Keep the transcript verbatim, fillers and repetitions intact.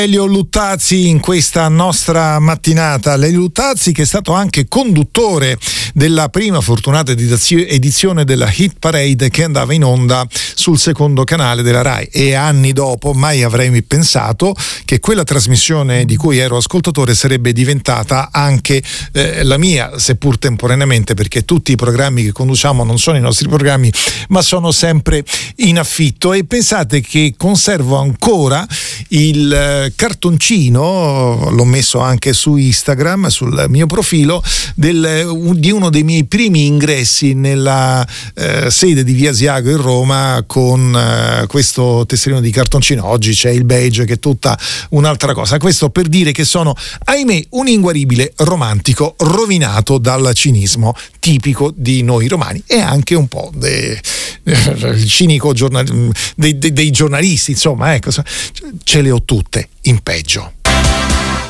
Lelio Luttazzi in questa nostra mattinata. Lelio Luttazzi, che è stato anche conduttore della prima fortunata edizione della Hit Parade, che andava in onda sul secondo canale della Rai, e anni dopo mai avrei pensato che quella trasmissione di cui ero ascoltatore sarebbe diventata anche eh, la mia, seppur temporaneamente, perché tutti i programmi che conduciamo non sono i nostri programmi, ma sono sempre in affitto. E pensate che conservo ancora il eh, cartoncino, l'ho messo anche su Instagram, sul mio profilo, del, un, di uno dei miei primi ingressi nella eh, sede di Via Asiago in Roma, con eh, questo tesserino di cartoncino. Oggi c'è il beige, che è tutta un'altra cosa. Questo per dire che sono, ahimè, un inguaribile romantico rovinato dal cinismo tipico di noi romani, e anche un po' de, il cinico giornal, dei, dei, dei giornalisti, insomma, ecco, ce le ho tutte in peggio.